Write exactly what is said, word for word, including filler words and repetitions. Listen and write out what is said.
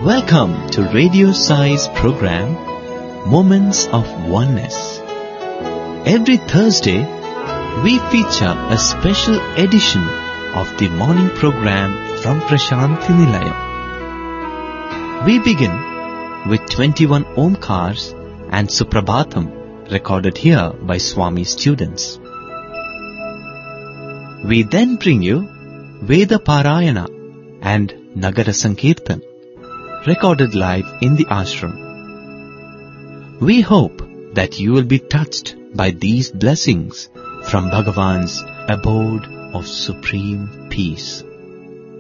Welcome to Radio Sai's program, Moments of Oneness. Every Thursday, we feature a special edition of the morning program from Prashanthi Nilayam. We begin with twenty-one Omkars and Suprabhatam recorded here by Swami students. We then bring you Veda Parayana and Nagara Sankirtan recorded live in the ashram. We hope that you will be touched by these blessings from Bhagavan's abode of supreme peace.